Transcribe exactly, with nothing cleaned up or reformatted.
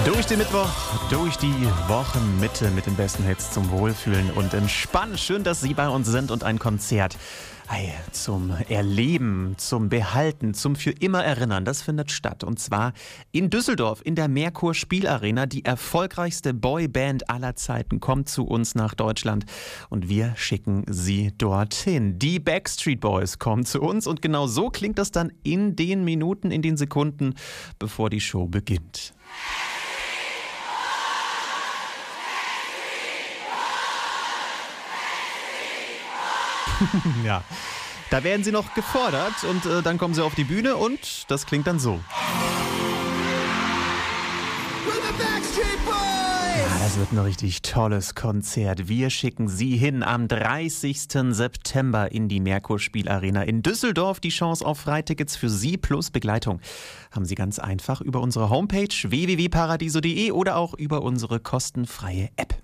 Durch den Mittwoch, durch die Wochenmitte mit den besten Hits zum Wohlfühlen und Entspannen. Schön, dass Sie bei uns sind und ein Konzert ei, zum Erleben, zum Behalten, zum für immer Erinnern. Das findet statt und zwar in Düsseldorf in der Merkur Spielarena. Die erfolgreichste Boyband aller Zeiten kommt zu uns nach Deutschland und wir schicken sie dorthin. Die Backstreet Boys kommen zu uns und genau so klingt das dann in den Minuten, in den Sekunden, bevor die Show beginnt. Ja, da werden sie noch gefordert und äh, dann kommen sie auf die Bühne und das klingt dann so. Ja, das wird ein richtig tolles Konzert. Wir schicken Sie hin am dreißigsten September in die Merkur Spielarena in Düsseldorf. Die Chance auf Freitickets für Sie plus Begleitung haben Sie ganz einfach über unsere Homepage w w w punkt paradiso punkt de oder auch über unsere kostenfreie App.